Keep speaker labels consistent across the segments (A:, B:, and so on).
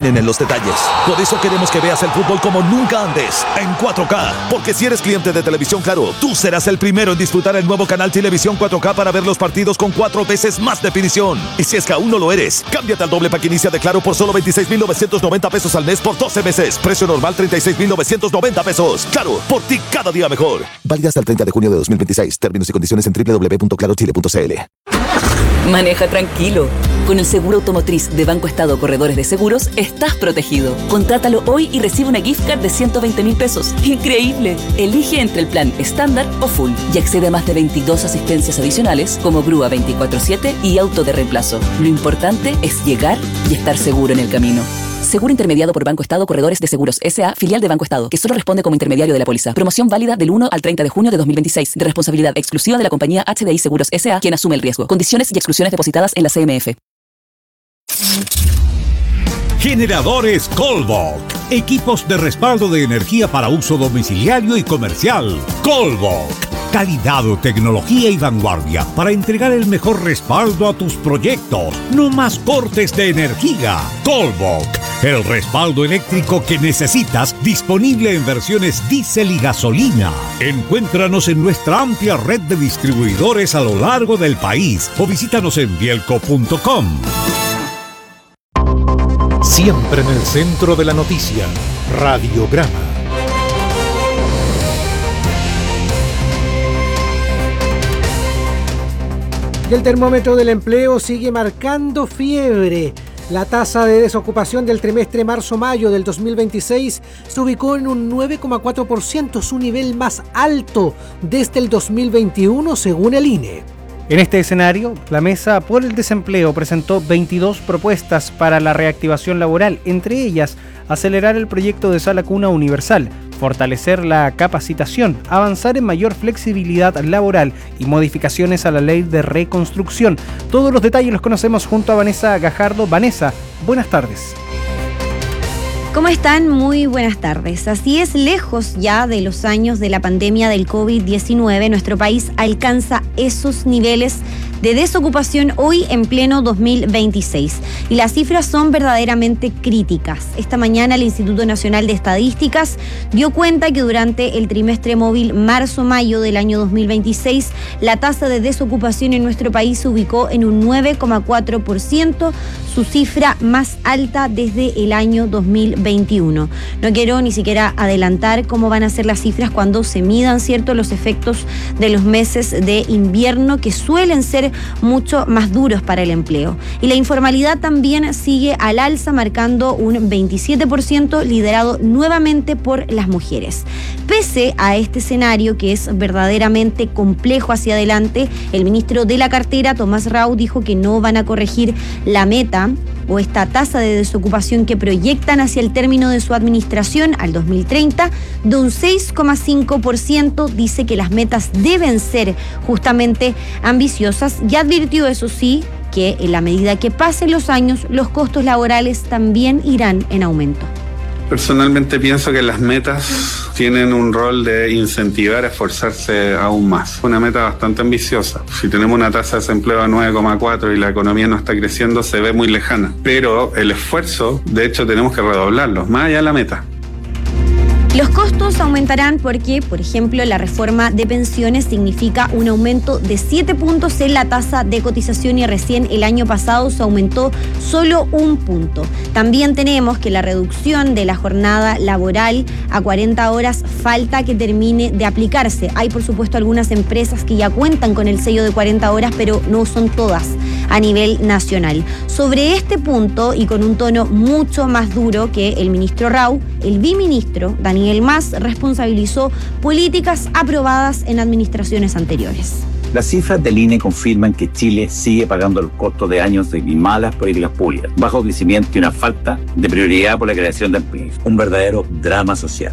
A: ponen en los detalles. Por eso queremos que veas el fútbol como nunca antes, en 4K. Porque si eres cliente de Televisión Claro, tú serás el primero en disfrutar el nuevo canal Televisión 4K para ver los partidos con 4 veces más definición. Y si es que aún no lo eres, cámbiate al doble pack inicia de Claro por solo 26,990 pesos al mes por 12 meses. Precio normal 36,990 pesos. Claro, por ti cada día mejor. Válida hasta el 30 de junio de 2026. Términos y condiciones en www.clarochile.cl.
B: Maneja tranquilo. Con el seguro automotriz de Banco Estado Corredores de Seguros, estás protegido. Contrátalo hoy y recibe una gift card de 120,000 pesos. ¡Increíble! Elige entre el plan estándar o full y accede a más de 22 asistencias adicionales como grúa 24/7 y auto de reemplazo. Lo importante es llegar y estar seguro en el camino. Seguro intermediado por Banco Estado Corredores de Seguros S.A., filial de Banco Estado, que solo responde como intermediario de la póliza. Promoción válida del 1 al 30 de junio de 2026, de responsabilidad exclusiva de la compañía HDI Seguros S.A., quien asume el riesgo. Condiciones y exclusiones depositadas en la CMF.
C: Generadores Colbach. Equipos de respaldo de energía para uso domiciliario y comercial. Colbach. Calidad, tecnología y vanguardia para entregar el mejor respaldo a tus proyectos. No más cortes de energía. Colbach. El respaldo eléctrico que necesitas, disponible en versiones diésel y gasolina. Encuéntranos en nuestra amplia red de distribuidores a lo largo del país o visítanos en bielco.com.
D: Siempre en el centro de la noticia, Radiograma.
E: Y el termómetro del empleo sigue marcando fiebre. La tasa de desocupación del trimestre marzo-mayo del 2026 se ubicó en un 9,4%, su nivel más alto desde el 2021, según el INE.
F: En este escenario, la Mesa por el Desempleo presentó 22 propuestas para la reactivación laboral, entre ellas acelerar el proyecto de Sala Cuna Universal, fortalecer la capacitación, avanzar en mayor flexibilidad laboral y modificaciones a la ley de reconstrucción. Todos los detalles los conocemos junto a Vanessa Gajardo. Vanessa, buenas tardes.
G: ¿Cómo están? Muy buenas tardes. Así es, lejos ya de los años de la pandemia del COVID-19, nuestro país alcanza esos niveles de desocupación hoy en pleno 2026. Y las cifras son verdaderamente críticas. Esta mañana el Instituto Nacional de Estadísticas dio cuenta que durante el trimestre móvil marzo-mayo del año 2026, la tasa de desocupación en nuestro país se ubicó en un 9,4%, su cifra más alta desde el año 2021. No quiero ni siquiera adelantar cómo van a ser las cifras cuando se midan, ¿cierto?, los efectos de los meses de invierno, que suelen ser mucho más duros para el empleo. Y la informalidad también sigue al alza, marcando un 27%, liderado nuevamente por las mujeres. Pese a este escenario, que es verdaderamente complejo hacia adelante, el ministro de la cartera, Tomás Rau, dijo que no van a corregir la meta o esta tasa de desocupación que proyectan hacia el término de su administración al 2030 de un 6,5%. Dice que las metas deben ser justamente ambiciosas y advirtió, eso sí, que en la medida que pasen los años, los costos laborales también irán en aumento.
H: Personalmente pienso que las metas tienen un rol de incentivar a esforzarse aún más. Una meta bastante ambiciosa. Si tenemos una tasa de desempleo de 9,4 y la economía no está creciendo, se ve muy lejana. Pero el esfuerzo, de hecho, tenemos que redoblarlo, más allá de la meta.
G: Los costos aumentarán porque, por ejemplo, la reforma de pensiones significa un aumento de 7 puntos en la tasa de cotización y recién el año pasado se aumentó solo 1 punto. También tenemos que la reducción de la jornada laboral a 40 horas falta que termine de aplicarse. Hay, por supuesto, algunas empresas que ya cuentan con el sello de 40 horas, pero no son todas a nivel nacional. Sobre este punto, y con un tono mucho más duro que el ministro Rau, el biministro Daniel Mas responsabilizó políticas aprobadas en administraciones anteriores.
I: Las cifras del INE confirman que Chile sigue pagando el costo de años de malas políticas públicas, bajo crecimiento y una falta de prioridad por la creación de empleos. Un verdadero drama social.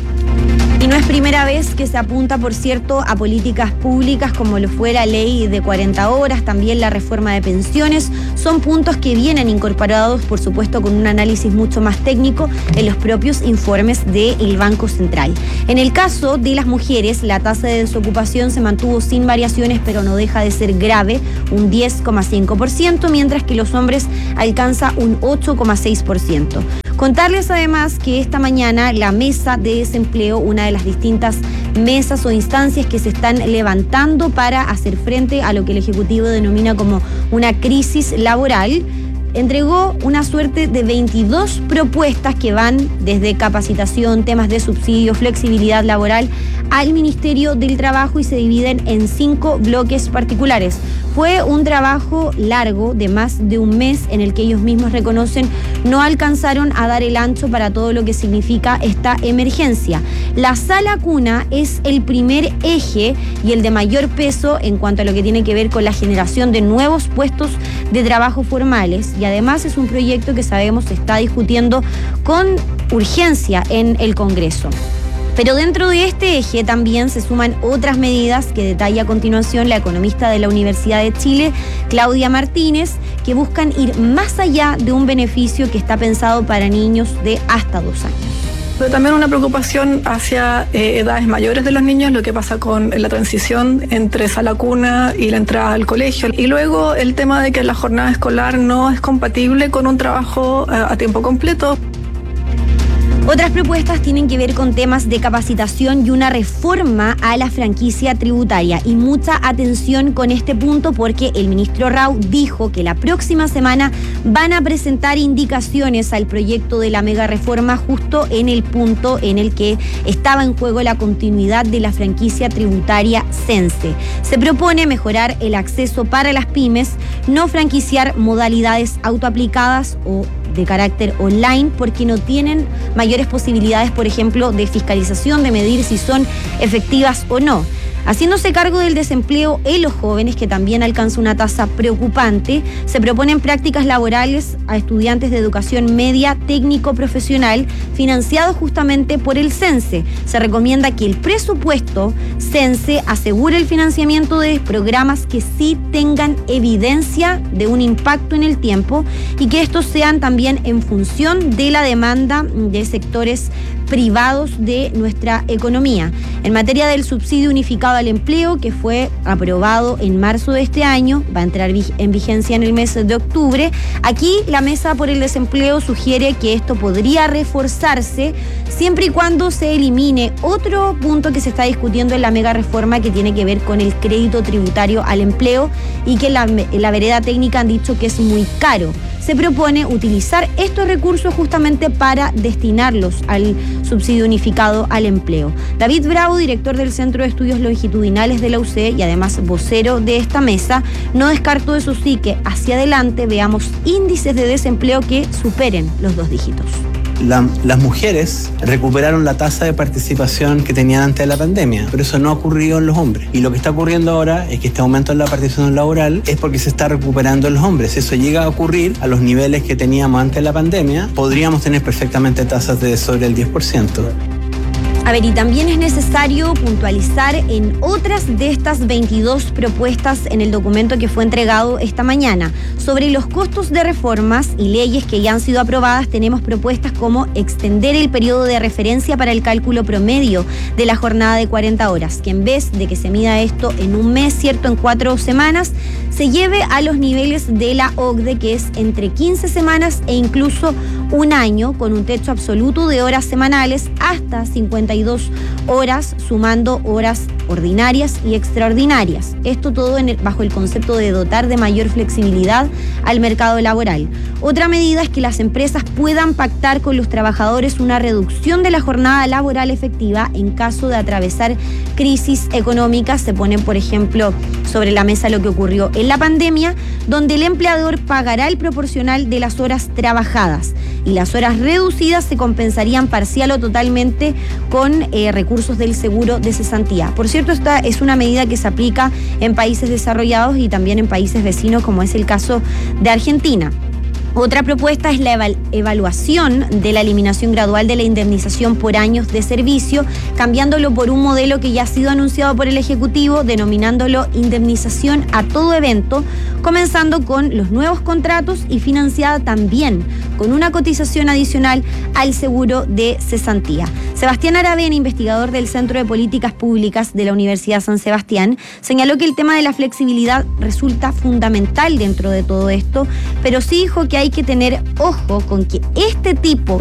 G: Y no es primera vez que se apunta, por cierto, a políticas públicas como lo fue la ley de 40 horas, también la reforma de pensiones. Son puntos que vienen incorporados, por supuesto, con un análisis mucho más técnico en los propios informes del Banco Central. En el caso de las mujeres, la tasa de desocupación se mantuvo sin variaciones, pero no deja de ser grave, un 10,5%, mientras que los hombres alcanza un 8,6%. Contarles además que esta mañana la mesa de desempleo, una de las distintas mesas o instancias que se están levantando para hacer frente a lo que el Ejecutivo denomina como una crisis laboral, entregó una suerte de 22 propuestas que van desde capacitación, temas de subsidio, flexibilidad laboral al Ministerio del Trabajo y se dividen en 5 bloques particulares. Fue un trabajo largo de más de un mes en el que ellos mismos reconocen no alcanzaron a dar el ancho para todo lo que significa esta emergencia. La sala cuna es el primer eje y el de mayor peso en cuanto a lo que tiene que ver con la generación de nuevos puestos de trabajo formales y además es un proyecto que sabemos se está discutiendo con urgencia en el Congreso. Pero dentro de este eje también se suman otras medidas que detalla a continuación la economista de la Universidad de Chile, Claudia Martínez, que buscan ir más allá de un beneficio que está pensado para niños de hasta 2 años.
J: Pero también una preocupación hacia edades mayores de los niños, lo que pasa con la transición entre sala cuna y la entrada al colegio. Y luego el tema de que la jornada escolar no es compatible con un trabajo a tiempo completo.
G: Otras propuestas tienen que ver con temas de capacitación y una reforma a la franquicia tributaria. Y mucha atención con este punto porque el ministro Rau dijo que la próxima semana van a presentar indicaciones al proyecto de la mega reforma justo en el punto en el que estaba en juego la continuidad de la franquicia tributaria Sense. Se propone mejorar el acceso para las pymes, no franquiciar modalidades autoaplicadas o de carácter online porque no tienen mayores posibilidades, por ejemplo, de fiscalización, de medir si son efectivas o no. Haciéndose cargo del desempleo en los jóvenes, que también alcanza una tasa preocupante, se proponen prácticas laborales a estudiantes de educación media técnico-profesional financiados justamente por el Sense. Se recomienda que el presupuesto Sense asegure el financiamiento de programas que sí tengan evidencia de un impacto en el tiempo y que estos sean también en función de la demanda de sectores privados de nuestra economía. En materia del subsidio unificado al empleo, que fue aprobado en marzo de este año, va a entrar en vigencia en el mes de octubre. Aquí la Mesa por el Desempleo sugiere que esto podría reforzarse siempre y cuando se elimine otro punto que se está discutiendo en la mega reforma que tiene que ver con el crédito tributario al empleo y que la vereda técnica han dicho que es muy caro. Se propone utilizar estos recursos justamente para destinarlos al subsidio unificado al empleo. David Bravo, director del Centro de Estudios Longitudinales de la UC y además vocero de esta mesa, no descartó eso sí que hacia adelante veamos índices de desempleo que superen los 2 dígitos.
K: Las mujeres recuperaron la tasa de participación que tenían antes de la pandemia, pero eso no ha ocurrido en los hombres. Y lo que está ocurriendo ahora es que este aumento en la participación laboral es porque se está recuperando en los hombres. Si eso llega a ocurrir a los niveles que teníamos antes de la pandemia, podríamos tener perfectamente tasas de sobre el 10%.
G: A ver, y también es necesario puntualizar en otras de estas 22 propuestas en el documento que fue entregado esta mañana. Sobre los costos de reformas y leyes que ya han sido aprobadas, tenemos propuestas como extender el periodo de referencia para el cálculo promedio de la jornada de 40 horas, que en vez de que se mida esto en un mes, ¿cierto?, en 4 semanas, se lleve a los niveles de la OCDE, que es entre 15 semanas e incluso un año, con un techo absoluto de horas semanales hasta 52 horas, sumando horas ordinarias y extraordinarias. Esto todo bajo el concepto de dotar de mayor flexibilidad al mercado laboral. Otra medida es que las empresas puedan pactar con los trabajadores una reducción de la jornada laboral efectiva en caso de atravesar crisis económicas. Se pone, por ejemplo, sobre la mesa lo que ocurrió en la pandemia, donde el empleador pagará el proporcional de las horas trabajadas y las horas reducidas se compensarían parcial o totalmente con recursos del seguro de cesantía. Por cierto, esta es una medida que se aplica en países desarrollados y también en países vecinos, como es el caso de Argentina. Otra propuesta es la evaluación de la eliminación gradual de la indemnización por años de servicio, cambiándolo por un modelo que ya ha sido anunciado por el Ejecutivo, denominándolo indemnización a todo evento, comenzando con los nuevos contratos y financiada también con una cotización adicional al seguro de cesantía. Sebastián Aravena, investigador del Centro de Políticas Públicas de la Universidad San Sebastián, señaló que el tema de la flexibilidad resulta fundamental dentro de todo esto, pero sí dijo que hay que tener ojo con que este tipo